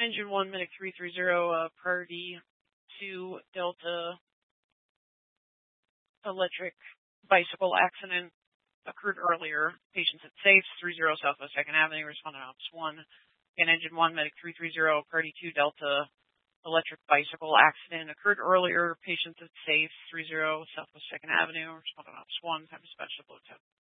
Engine 1, Medic 330, Priority 2, Delta, electric bicycle accident occurred earlier. Patients at SAFE, 30 Southwest 2nd Avenue, responding Ops 1. And Engine 1, Medic 330, Priority 2, Delta, electric bicycle accident occurred earlier. Patients at SAFE, 30 Southwest 2nd Avenue, responding Ops 1. Time dispatch to Blue 10.